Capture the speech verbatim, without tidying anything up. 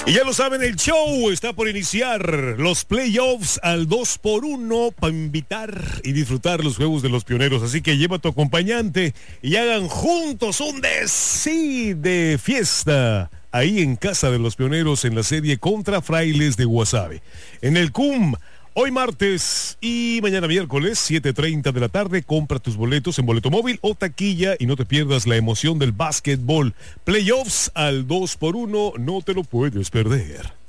Y ya lo saben, el show está por iniciar. Los playoffs al dos por uno para invitar y disfrutar los juegos de los pioneros. Así que lleva a tu acompañante y hagan juntos un desí de fiesta. Ahí en casa de los pioneros en la serie contra Frailes de Guasave. En el C U M, hoy martes y mañana miércoles, siete treinta de la tarde, compra tus boletos en boleto móvil o taquilla y no te pierdas la emoción del básquetbol. Playoffs al dos por uno, no te lo puedes perder.